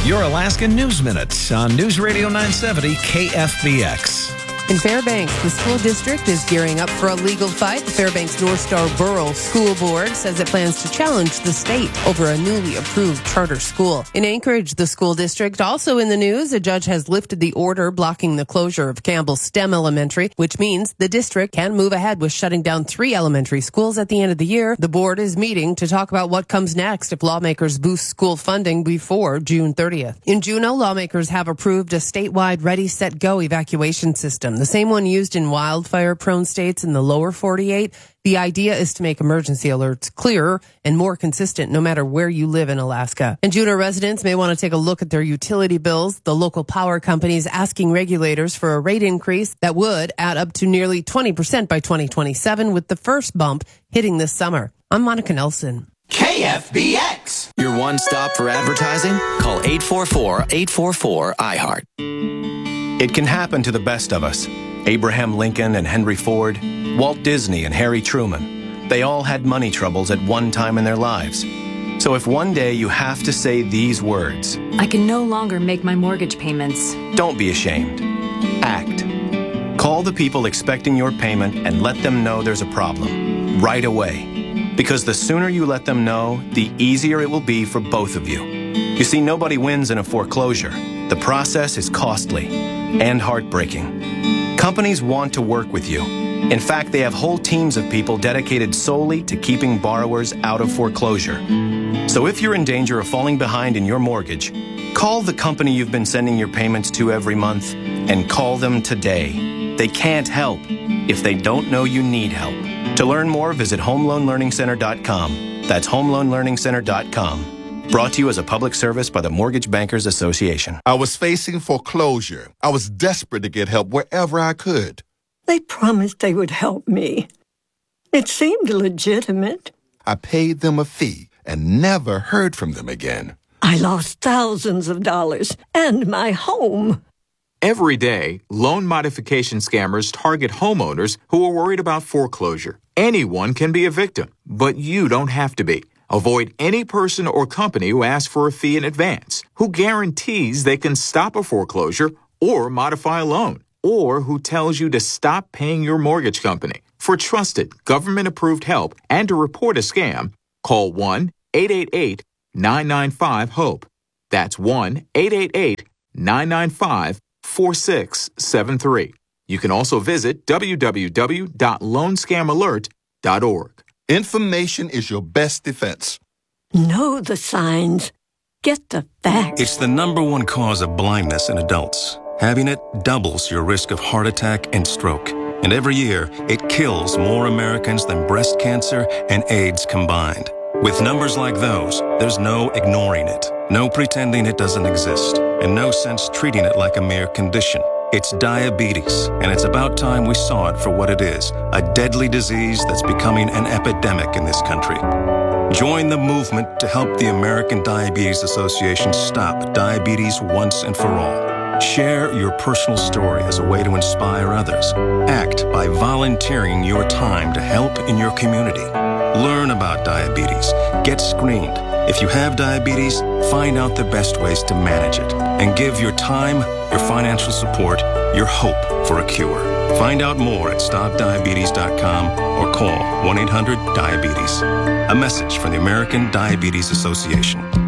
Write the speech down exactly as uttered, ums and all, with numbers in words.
Your Alaska News Minute on News Radio nine seventy K F B X. In Fairbanks, the school district is gearing up for a legal fight. The Fairbanks North Star Borough School Board says it plans to challenge the state over a newly approved charter school. In Anchorage, the school district also in the news. A judge has lifted the order blocking the closure of Campbell STEM Elementary, which means the district can move ahead with shutting down three elementary schools at the end of the year. The board is meeting to talk about what comes next if lawmakers boost school funding before June thirtieth. In Juneau, lawmakers have approved a statewide Ready, Set, Go evacuation system, the same one used in wildfire-prone states in the lower forty-eight. The idea is to make emergency alerts clearer and more consistent no matter where you live in Alaska. And Juneau residents may want to take a look at their utility bills. The local power company is asking regulators for a rate increase that would add up to nearly twenty percent by twenty twenty-seven, with the first bump hitting this summer. I'm Monica Nelson. K F B X. Your one stop for advertising? Call eight four four, eight four four, I heart. It can happen to the best of us. Abraham Lincoln and Henry Ford, Walt Disney and Harry Truman. They all had money troubles at one time in their lives. So if one day you have to say these words, I can no longer make my mortgage payments. Don't be ashamed. Act. Call the people expecting your payment and let them know there's a problem right away. Because the sooner you let them know, the easier it will be for both of you. You see, nobody wins in a foreclosure. The process is costly and heartbreaking. Companies want to work with you. In fact, they have whole teams of people dedicated solely to keeping borrowers out of foreclosure. So if you're in danger of falling behind in your mortgage, call the company you've been sending your payments to every month and call them today. They can't help if they don't know you need help. To learn more, visit home loan learning center dot com. That's home loan learning center dot com. Brought to you as a public service by the Mortgage Bankers Association. I was facing foreclosure. I was desperate to get help wherever I could. They promised they would help me. It seemed legitimate. I paid them a fee and never heard from them again. I lost thousands of dollars and my home. Every day, loan modification scammers target homeowners who are worried about foreclosure. Anyone can be a victim, but you don't have to be. Avoid any person or company who asks for a fee in advance, who guarantees they can stop a foreclosure or modify a loan, or who tells you to stop paying your mortgage company. For trusted, government-approved help and to report a scam, call one eight eight eight, nine nine five, HOPE. That's one eight eight eight, nine nine five, four six seven three. You can also visit w w w dot loan scam alert dot org. Information is your best defense. Know the signs. Get the facts. It's the number one cause of blindness in adults. Having it doubles your risk of heart attack and stroke. And every year, it kills more Americans than breast cancer and AIDS combined. With numbers like those, there's no ignoring it, no pretending it doesn't exist, and no sense treating it like a mere condition. It's diabetes, and it's about time we saw it for what it is, a deadly disease that's becoming an epidemic in this country. Join the movement to help the American Diabetes Association stop diabetes once and for all. Share your personal story as a way to inspire others. Act by volunteering your time to help in your community. Learn about diabetes. Get screened. If you have diabetes, find out the best ways to manage it. And give your time, your financial support, your hope for a cure. Find out more at stop diabetes dot com or call one eight hundred diabetes. A message from the American Diabetes Association.